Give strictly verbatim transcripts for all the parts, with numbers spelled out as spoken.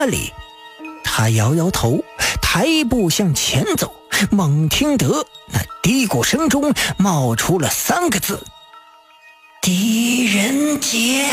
里？他摇摇头，抬步向前走，猛听得那嘀咕声中冒出了三个字：狄仁杰。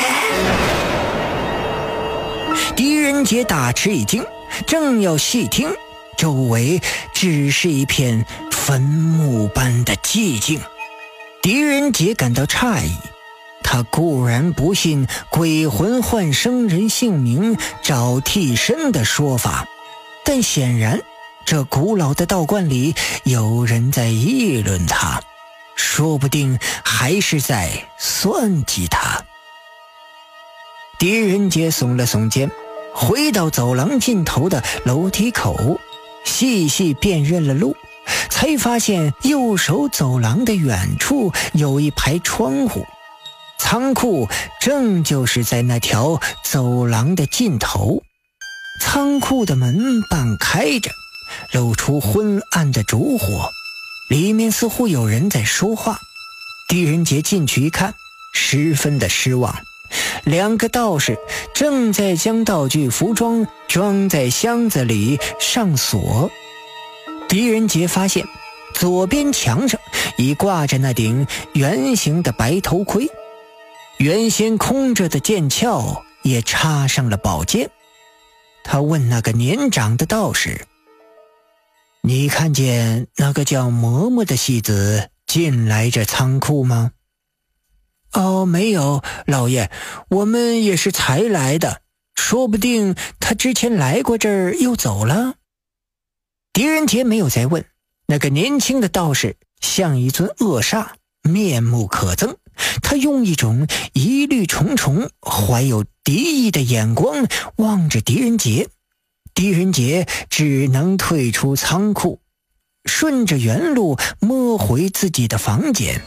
狄仁杰大吃一惊，正要细听，周围只是一片坟墓般的寂静。狄仁杰感到诧异，他固然不信鬼魂换生人姓名找替身的说法，但显然这古老的道观里有人在议论他，说不定还是在算计他。狄仁杰耸了耸肩，回到走廊尽头的楼梯口，细细辨认了路，才发现右手走廊的远处有一排窗户，仓库正就是在那条走廊的尽头。仓库的门半开着，露出昏暗的烛火，里面似乎有人在说话。狄仁杰进去一看，十分的失望。两个道士正在将道具服装装在箱子里上锁。狄仁杰发现左边墙上已挂着那顶圆形的白头盔，原先空着的剑鞘也插上了宝剑。他问那个年长的道士：你看见那个叫嬷嬷的戏子进来这仓库吗？哦，没有，老爷，我们也是才来的，说不定他之前来过这儿又走了。狄仁杰没有再问，那个年轻的道士像一尊恶煞，面目可憎，他用一种疑虑重重、怀有敌意的眼光望着狄仁杰。狄仁杰只能退出仓库，顺着原路摸回自己的房间。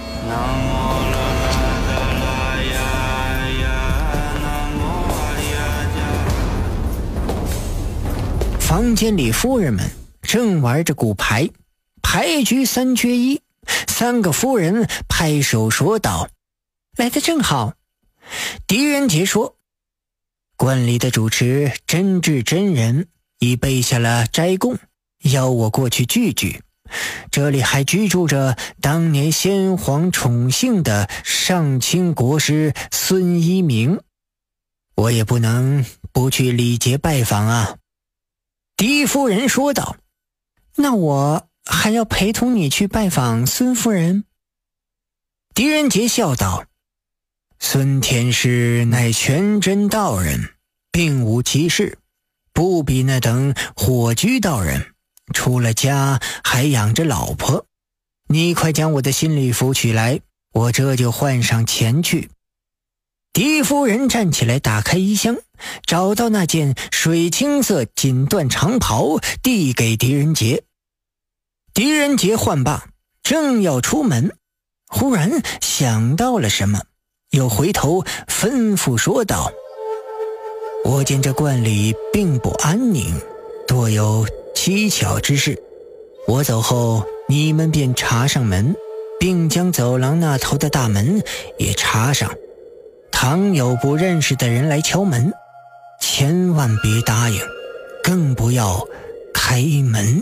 房间里夫人们正玩着骨牌，牌局三缺一。三个夫人拍手说道：来得正好。狄仁杰说：观里的主持真智真人已备下了斋供，邀我过去聚聚。这里还居住着当年先皇宠幸的上清国师孙一鸣，我也不能不去礼节拜访啊。狄夫人说道：那我还要陪同你去拜访孙夫人。狄仁杰笑道：孙天师乃全真道人，并无其事，不比那等火居道人，出了家还养着老婆。你快将我的新礼服取来，我这就换上前去。狄夫人站起来，打开衣箱，找到那件水青色锦缎长袍，递给狄仁杰。狄仁杰换罢，正要出门，忽然想到了什么，又回头吩咐说道：我见这观里并不安宁，多有蹊跷之事，我走后你们便插上门，并将走廊那头的大门也插上。倘有不认识的人来敲门，千万别答应，更不要开门。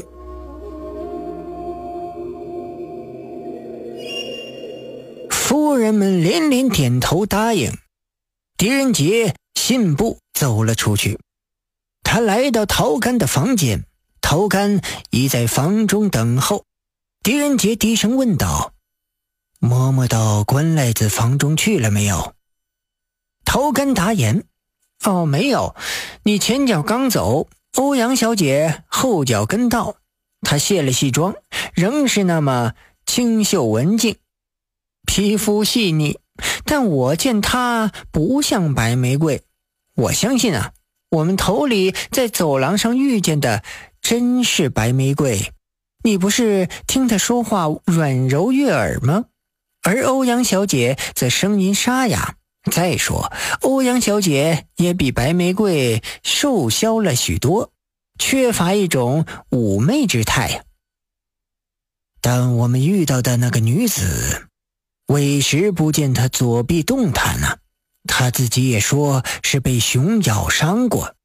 夫人们连连点头答应。狄仁杰信步走了出去。他来到陶干的房间，陶干已在房中等候。狄仁杰低声问道：嬷嬷到关赖子房中去了没有？陶干答言：哦，没有，你前脚刚走，欧阳小姐后脚跟到。她卸了戏妆，仍是那么清秀文静，皮肤细腻，但我见她不像白玫瑰。我相信啊，我们头里在走廊上遇见的真是白玫瑰。你不是听她说话软柔悦耳吗？而欧阳小姐则声音沙哑。再说，欧阳小姐也比白玫瑰瘦削了许多，缺乏一种妩媚之态呀。但我们遇到的那个女子，委实不见她左臂动弹呢、啊。她自己也说是被熊咬伤过，